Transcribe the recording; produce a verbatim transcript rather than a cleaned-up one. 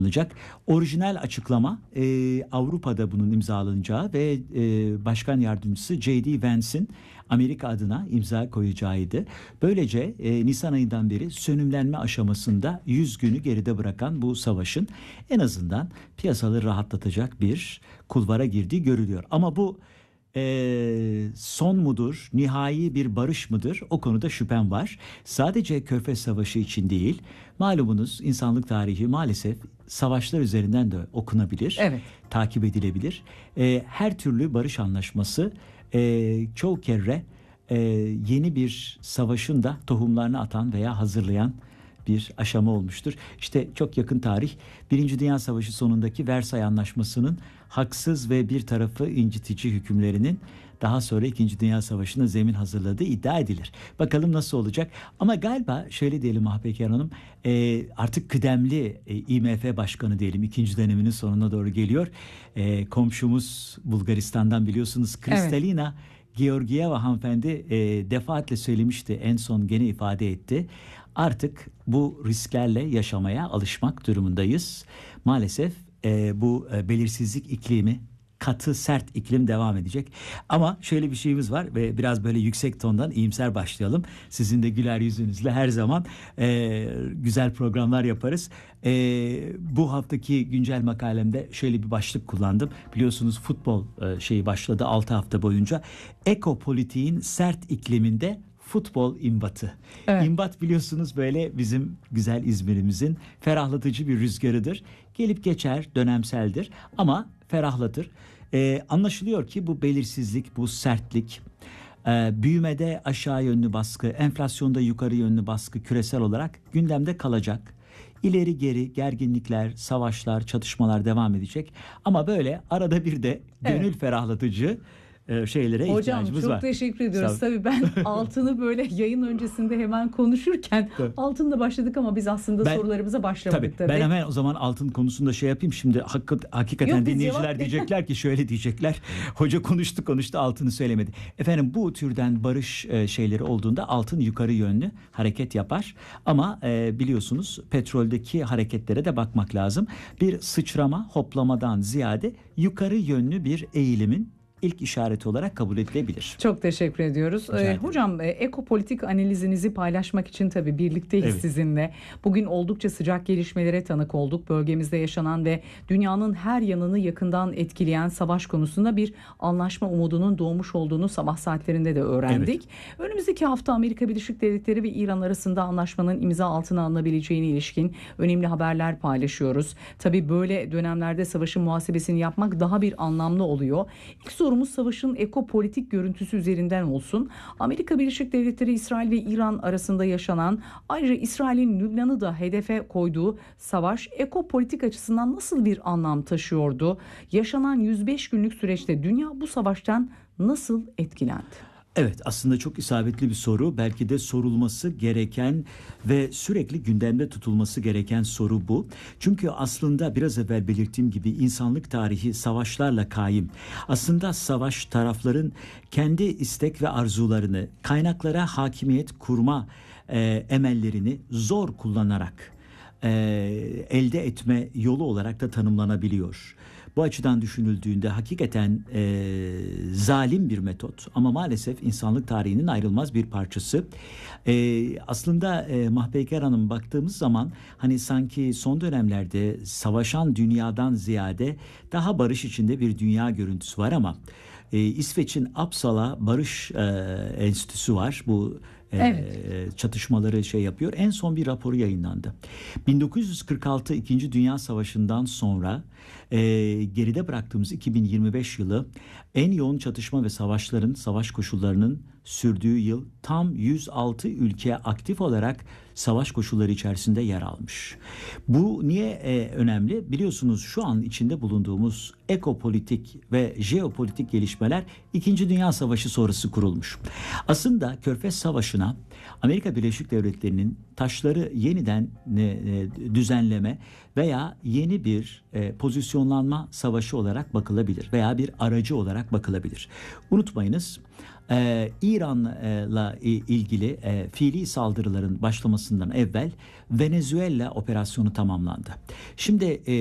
olacak. Orijinal açıklama e, Avrupa'da bunun imzalanacağı ve e, Başkan Yardımcısı J D Vance'in Amerika adına imza koyacağıydı. Böylece e, Nisan ayından beri sönümlenme aşamasında yüz günü geride bırakan bu savaşın en azından piyasaları rahatlatacak bir kulvara girdiği görülüyor. Ama bu e, son mudur, nihai bir barış mıdır? O konuda şüphem var. Sadece Körfez Savaşı için değil, malumunuz insanlık tarihi maalesef savaşlar üzerinden de okunabilir, Evet. takip edilebilir. E, her türlü barış anlaşması e, çoğu kere e, yeni bir savaşın da tohumlarını atan veya hazırlayan bir aşama olmuştur. İşte çok yakın tarih Birinci Dünya Savaşı sonundaki Versay Anlaşması'nın haksız ve bir tarafı incitici hükümlerinin daha sonra İkinci Dünya Savaşı'na zemin hazırladığı iddia edilir. Bakalım nasıl olacak? Ama galiba şöyle diyelim Mahpekar Hanım, e, artık kıdemli e, I M F Başkanı diyelim, ikinci döneminin sonuna doğru geliyor. E, komşumuz Bulgaristan'dan biliyorsunuz Kristalina evet. Georgieva hanımefendi e, defaatle söylemişti, en son gene ifade etti. Artık bu risklerle yaşamaya alışmak durumundayız. Maalesef e, bu e, belirsizlik iklimi, katı sert iklim devam edecek. Ama şöyle bir şeyimiz var ve biraz böyle yüksek tondan iyimser başlayalım. Sizin de güler yüzünüzle her zaman e, güzel programlar yaparız. E, bu haftaki güncel makalemde şöyle bir başlık kullandım. Biliyorsunuz futbol e, şeyi başladı altı hafta boyunca. Ekopolitiğin sert ikliminde futbol imbatı. Evet. İmbat biliyorsunuz böyle bizim güzel İzmir'imizin ferahlatıcı bir rüzgarıdır. Gelip geçer, dönemseldir ama ferahlatır. Ee, anlaşılıyor ki bu belirsizlik, bu sertlik, e, büyümede aşağı yönlü baskı, enflasyonda yukarı yönlü baskı küresel olarak gündemde kalacak. İleri geri gerginlikler, savaşlar, çatışmalar devam edecek. Ama böyle arada bir de gönül evet. ferahlatıcı şeylere Hocam, ihtiyacımız var. Hocam çok teşekkür ediyoruz. Tabii ben altını böyle yayın öncesinde hemen konuşurken altınla başladık ama biz aslında ben, sorularımıza başlamadık tabii. tabii. Ben hemen o zaman altın konusunda şey yapayım. Şimdi hakik, hakikaten Yok, dinleyiciler diyecekler ki şöyle diyecekler. Hoca konuştu konuştu altını söylemedi. Efendim bu türden barış şeyleri olduğunda altın yukarı yönlü hareket yapar. Ama e, biliyorsunuz petroldeki hareketlere de bakmak lazım. Bir sıçrama hoplamadan ziyade yukarı yönlü bir eğilimin ilk işareti olarak kabul edilebilir. Çok teşekkür ediyoruz. Ee, hocam e, ekopolitik analizinizi paylaşmak için tabii birlikteyiz evet. sizinle. Bugün oldukça sıcak gelişmelere tanık olduk. Bölgemizde yaşanan ve dünyanın her yanını yakından etkileyen savaş konusunda bir anlaşma umudunun doğmuş olduğunu sabah saatlerinde de öğrendik. Evet. Önümüzdeki hafta Amerika Birleşik Devletleri ve İran arasında anlaşmanın imza altına alınabileceğine ilişkin önemli haberler paylaşıyoruz. Tabii böyle dönemlerde savaşın muhasebesini yapmak daha bir anlamlı oluyor. İlk soru Sorumuz savaşın ekopolitik görüntüsü üzerinden olsun. Amerika Birleşik Devletleri, İsrail ve İran arasında yaşanan, ayrıca İsrail'in Lübnan'ı da hedefe koyduğu savaş ekopolitik açısından nasıl bir anlam taşıyordu? Yaşanan yüz beş günlük süreçte dünya bu savaştan nasıl etkilendi? Evet, aslında çok isabetli bir soru. Belki de sorulması gereken ve sürekli gündemde tutulması gereken soru bu. Çünkü aslında biraz evvel belirttiğim gibi insanlık tarihi savaşlarla kaim. Aslında savaş tarafların kendi istek ve arzularını, kaynaklara hakimiyet kurma e, emellerini zor kullanarak e, elde etme yolu olarak da tanımlanabiliyor. Bu açıdan düşünüldüğünde hakikaten e, zalim bir metot ama maalesef insanlık tarihinin ayrılmaz bir parçası. E, aslında e, Mahpeyker Hanım baktığımız zaman hani sanki son dönemlerde savaşan dünyadan ziyade daha barış içinde bir dünya görüntüsü var ama e, İsveç'in Uppsala Barış e, Enstitüsü var. Bu Evet. çatışmaları şey yapıyor. En son bir raporu yayınlandı. bin dokuz yüz kırk altı İkinci Dünya Savaşı'ndan sonra e, geride bıraktığımız iki bin yirmi beş yılı en yoğun çatışma ve savaşların, savaş koşullarının sürdüğü yıl. Tam yüz altı ülke aktif olarak savaş koşulları içerisinde yer almış. Bu niye e, önemli? Biliyorsunuz şu an içinde bulunduğumuz ekopolitik ve jeopolitik gelişmeler İkinci Dünya Savaşı sonrası kurulmuş. Aslında Körfez Savaşı'na Amerika Birleşik Devletleri'nin taşları yeniden e, düzenleme veya yeni bir e, pozisyonlanma savaşı olarak bakılabilir veya bir aracı olarak bakılabilir. Unutmayınız Ee, İran'la ilgili e, fiili saldırıların başlamasından evvel Venezuela operasyonu tamamlandı. Şimdi e,